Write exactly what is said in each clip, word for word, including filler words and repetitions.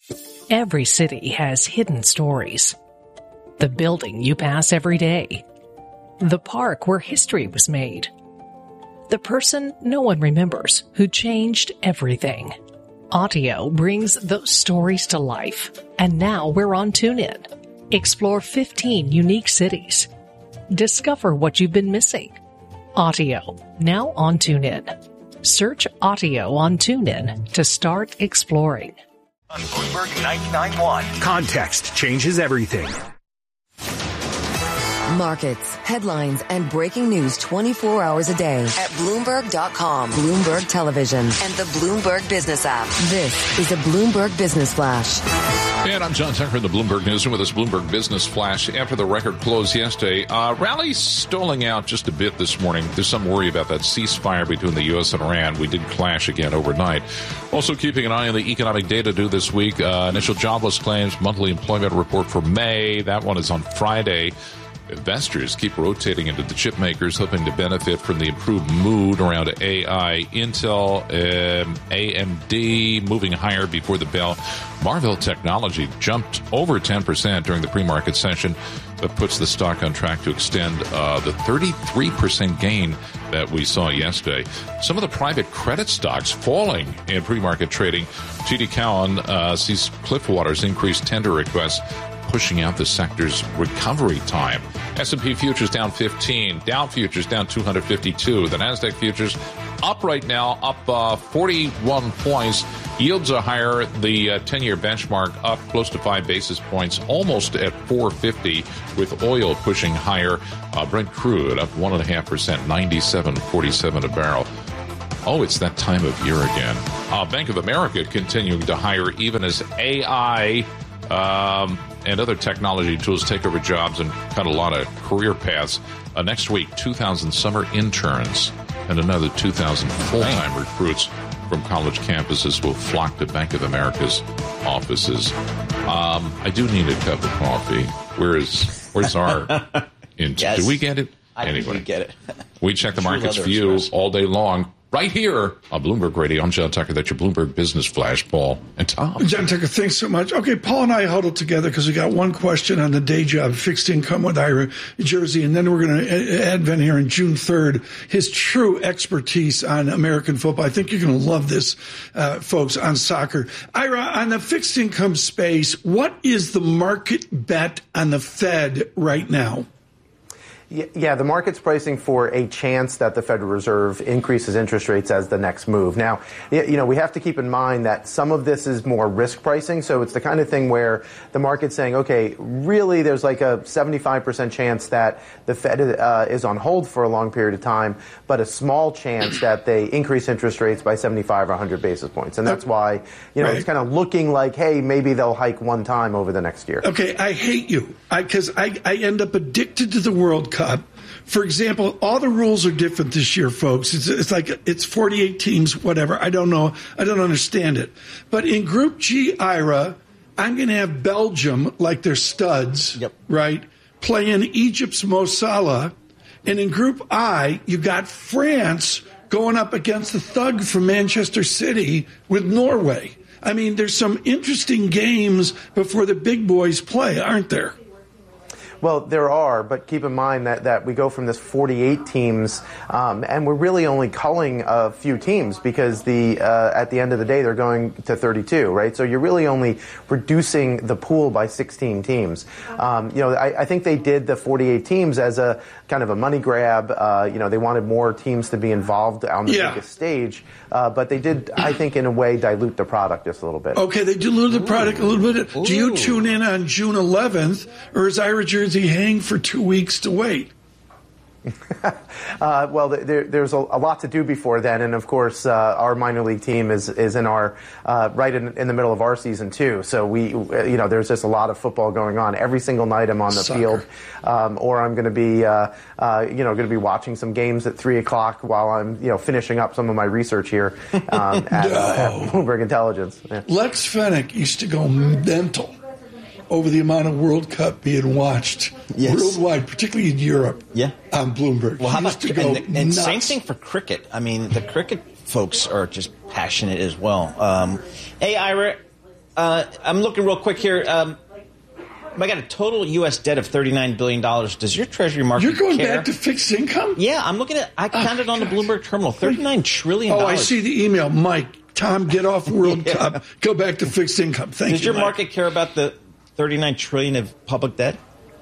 Every city has hidden stories. The building you pass every day. The park where history was made. The person no one remembers who changed everything. Audio brings those stories to life. And now we're on TuneIn. Explore fifteen unique cities. Discover what you've been missing. Audio, now on TuneIn. Search Audio on TuneIn to start exploring. On Bloomberg ninety-nine point one. Context changes everything. Markets, headlines, and breaking news twenty-four hours a day at Bloomberg dot com, Bloomberg Television, and the Bloomberg Business app. This is a Bloomberg Business Flash. And I'm John Tucker in the Bloomberg Newsroom with this Bloomberg Business Flash. After the record close yesterday, uh, rallies stalling out just a bit this morning. There's some worry about that ceasefire between the U S and Iran. We did clash again overnight. Also keeping an eye on the economic data due this week. Uh, initial jobless claims, monthly employment report for May. That one is on Friday. Investors keep rotating into the chip makers, hoping to benefit from the improved mood around A I. Intel, um, A M D moving higher before the bell. Marvell Technology jumped over ten percent during the pre-market session. That puts the stock on track to extend uh, the thirty-three percent gain that we saw yesterday. Some of the private credit stocks falling in pre-market trading. T D Cowen uh, sees Cliffwater's increased tender requests, pushing out the sector's recovery time. S and P futures down fifteen. Dow futures down two hundred fifty-two. The NASDAQ futures up right now, up uh, forty-one points. Yields are higher. The uh, ten-year benchmark up close to five basis points, almost at four fifty, with oil pushing higher. Uh, Brent crude up one point five percent, ninety-seven forty-seven a barrel. Oh, it's that time of year again. Uh, Bank of America continuing to hire even as A I Um, and other technology tools take over jobs and cut a lot of career paths. Uh, next week, two thousand summer interns and another two thousand full-time recruits from college campuses will flock to Bank of America's offices. Um, I do need a cup of coffee. Where is, where's our... In, yes. Do we get it? I anyway, think we get it. We check the market's view all day long. Right here on Bloomberg Radio. I'm John Tucker. That's your Bloomberg Business Flash. Paul and Tom. John Tucker, thanks so much. Okay, Paul and I huddled together because we got one question on the day job, fixed income with Ira Jersey, and then we're going to advent here on June third his true expertise on American football. I think you're going to love this, uh, folks, on soccer. Ira, on the fixed income space, what is the market bet on the Fed right now? Yeah, the market's pricing for a chance that the Federal Reserve increases interest rates as the next move. Now, you know, we have to keep in mind that some of this is more risk pricing. So it's the kind of thing where the market's saying, okay, really there's like a seventy-five percent chance that the Fed uh, is on hold for a long period of time, but a small chance that they increase interest rates by seventy-five or one hundred basis points. And that's why, you know, right. It's kind of looking like, hey, maybe they'll hike one time over the next year. Okay, I hate you because I, I, I end up addicted to the World Cup. For example, all the rules are different this year, folks. It's, it's like it's forty-eight teams, whatever. I don't know. I don't understand it. But in Group G, Ira, I'm going to have Belgium, like they're studs, yep. right, playing Egypt's Mo Salah. And in Group I, you got France going up against the thug from Manchester City with Norway. I mean, there's some interesting games before the big boys play, aren't there? Well, there are, but keep in mind that, that we go from this forty-eight teams, um, and we're really only culling a few teams because the uh, at the end of the day they're going to thirty-two, right? So you're really only reducing the pool by sixteen teams. Um, you know, I, I think they did the forty-eight teams as a kind of a money grab. Uh, you know, they wanted more teams to be involved on the yeah. biggest stage, uh, but they did, I think, in a way, dilute the product just a little bit. Okay, they diluted the product a little bit. Ooh. Do you tune in on June eleventh, or is Ira Jersey hang for two weeks to wait? uh, well, there, there's a, a lot to do before then, and of course, uh, our minor league team is is in our uh, right in, in the middle of our season too. So we, you know, there's just a lot of football going on every single night. I'm on the Sucker. field, um, or I'm going to be, uh, uh, you know, going to be watching some games at three o'clock while I'm, you know, finishing up some of my research here um, at, no. uh, at Bloomberg Intelligence. Yeah. Lex Fennick used to go mental over the amount of World Cup being watched yes. worldwide, particularly in Europe. Yeah, on Bloomberg. Well, how about to go and, and same thing for cricket? I mean, the cricket folks are just passionate as well. Um, hey, Ira, Uh, I'm looking real quick here. Um, I got a total U S debt of thirty-nine billion dollars. Does your Treasury market You're going care? back to fixed income? Yeah, I'm looking at, I counted oh, on the Bloomberg terminal, thirty-nine trillion dollars. Oh, I see the email. Mike, Tom, get off World yeah. Cup. Go back to fixed income. Thank Does you, your Mike. market care about the thirty-nine trillion dollars of public debt?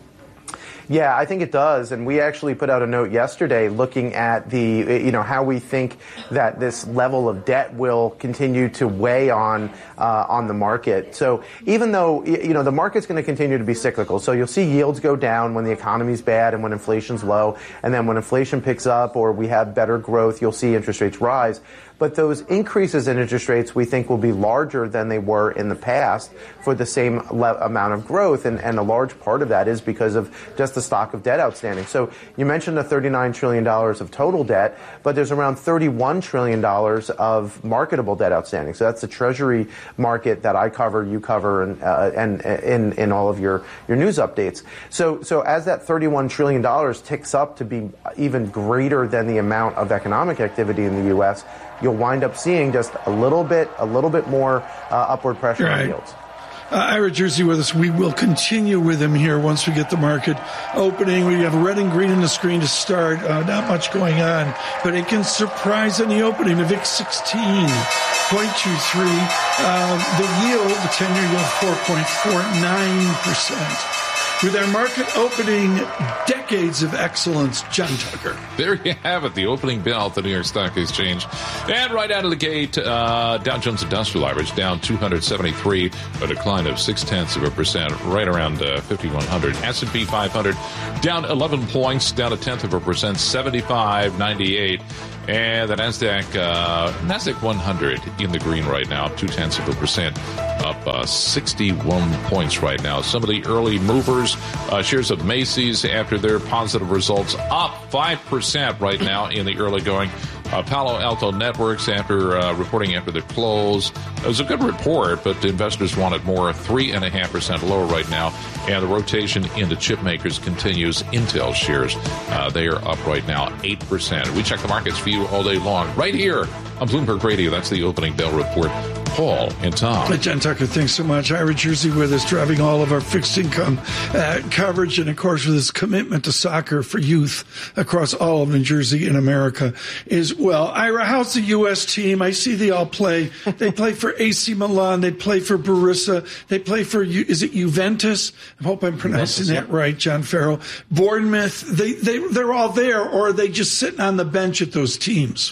Yeah, I think it does. And we actually put out a note yesterday looking at the, you know, how we think that this level of debt will continue to weigh on uh, on the market. So even though, you know, the market's going to continue to be cyclical. So you'll see yields go down when the economy's bad and when inflation's low. And then when inflation picks up or we have better growth, you'll see interest rates rise. But those increases in interest rates we think will be larger than they were in the past for the same le- amount of growth. And, and a large part of that is because of just the stock of debt outstanding. So you mentioned the thirty-nine trillion dollars of total debt, but there's around thirty-one trillion dollars of marketable debt outstanding. So that's the Treasury market that I cover, you cover, and uh, and in in all of your, your news updates. So so as that thirty-one trillion dollars ticks up to be even greater than the amount of economic activity in the U S, you'll wind up seeing just a little bit a little bit more uh, upward pressure right. on yields. Uh, Ira Jersey with us. We will continue with him here once we get the market opening. We have red and green on the screen to start. Uh, not much going on, but it can surprise in the opening. The V I X sixteen point two three. Uh, the yield, the ten-year yield, four point four nine percent. With our market opening, decades of excellence, John Tucker. There you have it, the opening bell at the New York Stock Exchange. And right out of the gate, uh, Dow Jones Industrial Average down two hundred seventy-three, a decline of six-tenths of a percent, right around uh, fifty-one hundred. S and P five hundred down eleven points, down a tenth of a percent, seventy-five ninety-eight. And the NASDAQ, uh, NASDAQ one hundred in the green right now, two-tenths of a percent, up uh, sixty-one points right now. Some of the early movers, uh, shares of Macy's after their positive results, up five percent right now in the early going. Uh, Palo Alto Networks, after uh, reporting after the close, it was a good report, but investors wanted more, three point five percent lower right now. And the rotation into chip makers continues. Intel shares, uh, they are up right now, eight percent. We check the markets for you all day long, right here on Bloomberg Radio. That's the opening bell report. Paul and Tom. Hey, John Tucker, thanks so much. Ira Jersey with us, driving all of our fixed income uh, coverage, and of course with his commitment to soccer for youth across all of New Jersey and America as well. Ira, how's the U S team? I see they all play. They play for A C Milan. They play for Borussia. They play for, is it Juventus? I hope I'm pronouncing Juventus, that yeah. right, John Farrell. Bournemouth. They, they, they're all there, or are they just sitting on the bench at those teams?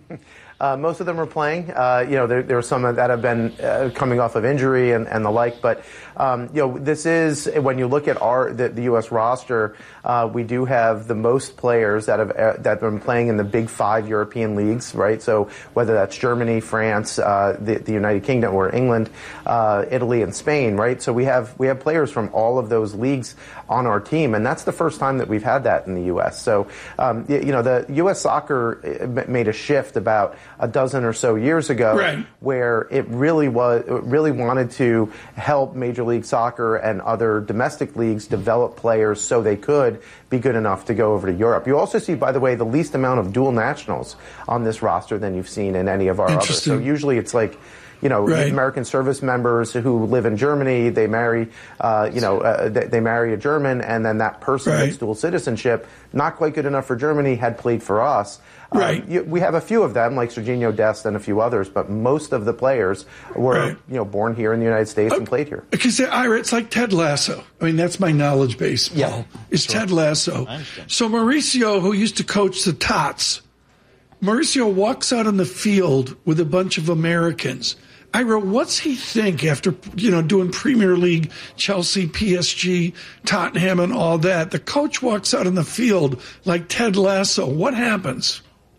Uh, most of them are playing. Uh, you know, there, there are some that have been uh, coming off of injury and, and the like. But, um, you know, this is, when you look at our the, the U S roster, uh, we do have the most players that have uh, that have been playing in the big five European leagues, right? So whether that's Germany, France, uh, the, the United Kingdom, or England, uh, Italy, and Spain, right? So we have we have players from all of those leagues on our team, and that's the first time that we've had that in the U S. So, um, you, you know, the U S soccer made a shift about a dozen or so years ago, right, where it really was it really wanted to help Major League Soccer and other domestic leagues develop players so they could be good enough to go over to Europe. You also see, by the way, the least amount of dual nationals on this roster than you've seen in any of our others. So usually it's like, you know, right, American service members who live in Germany, they marry, uh, you know, uh, they, they marry a German, and then that person right, gets dual citizenship. Not quite good enough for Germany, had played for us. Right. Um, you, we have a few of them, like Serginho Dest and a few others, but most of the players were, right, you know, born here in the United States uh, and played here. Because, Ira, it's like Ted Lasso. I mean, that's my knowledge base, Paul. Yeah, it's sure. Ted Lasso. So Mauricio, who used to coach the Tots, Mauricio walks out on the field with a bunch of Americans. Ira, what's he think after, you know, doing Premier League, Chelsea, P S G, Tottenham, and all that? The coach walks out on the field like Ted Lasso. What happens?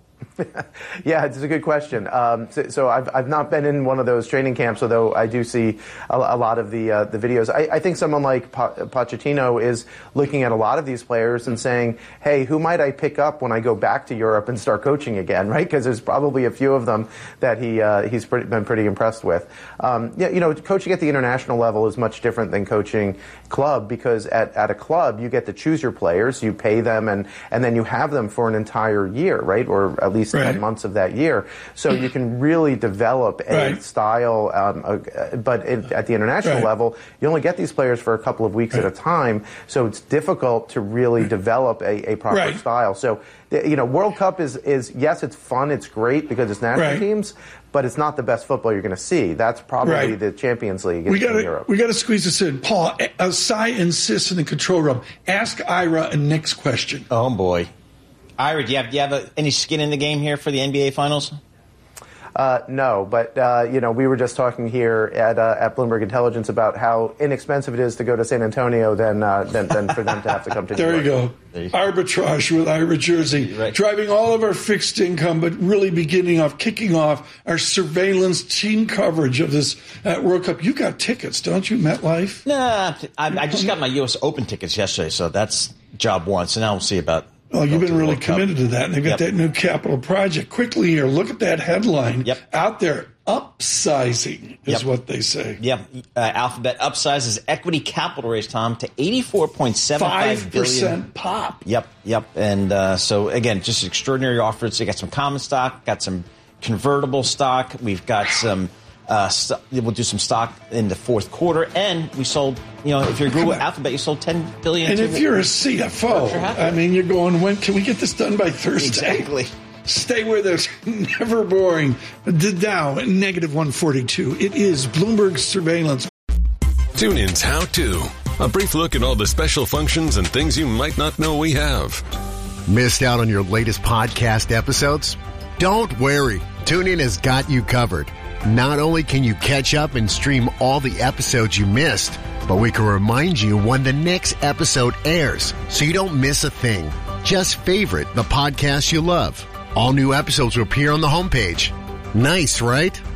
Yeah, it's a good question. Um, so, so I've I've not been in one of those training camps, although I do see a, a lot of the uh, the videos. I, I think someone like pa- Pochettino is looking at a lot of these players and saying, "Hey, who might I pick up when I go back to Europe and start coaching again?" Right? Because there's probably a few of them that he uh, he's pretty, been pretty impressed with. Um, yeah, you know, coaching at the international level is much different than coaching club, because at, at a club you get to choose your players, you pay them, and and then you have them for an entire year, right? Or at least least right. ten months of that year. So you can really develop a right. style, um, uh, but it, at the international right. level, you only get these players for a couple of weeks right. at a time, so it's difficult to really right. develop a, a proper right. style. So, you know, World Cup is, is, yes, it's fun, it's great because it's national right. teams, but it's not the best football you're going to see. That's probably right. the Champions League in, we gotta, in Europe. We got to squeeze this in. Paul, uh, Cy insists in the control room. Ask Ira a Knicks question. Oh, boy. Ira, do you have, do you have a, any skin in the game here for the N B A Finals? Uh, no, but, uh, you know, we were just talking here at uh, at Bloomberg Intelligence about how inexpensive it is to go to San Antonio than uh, than, than for them to have to come to New There York. you go. Arbitrage with Ira Jersey. Right. Driving all of our fixed income, but really beginning off, kicking off our surveillance team coverage of this uh, World Cup. You got tickets, don't you, MetLife? Nah, I, I just got my U S Open tickets yesterday, so that's job one. So now we'll see about Oh, you've been really committed to that. And they've got yep. that new capital project. Quickly here, look at that headline yep. out there. Upsizing is yep. what they say. Yep. Uh, Alphabet upsizes equity capital raise, Tom, to eighty-four point seven five billion dollars. five percent pop. Yep, yep. And uh, so, again, just extraordinary offers. You got some common stock, got some convertible stock. We've got some... Uh, st- we'll do some stock in the fourth quarter, and we sold. You know, if you're Google Alphabet, you sold ten billion. And if you're a C F O, I mean, you're going. When can we get this done by Thursday? Exactly. Stay with us. Never boring. The Dow negative one forty-two. It is Bloomberg surveillance. Tune in's How To. A brief look at all the special functions and things you might not know we have. Missed out on your latest podcast episodes? Don't worry. TuneIn has got you covered. Not only can you catch up and stream all the episodes you missed, but we can remind you when the next episode airs so you don't miss a thing. Just favorite the podcast you love. All new episodes will appear on the homepage. Nice, right?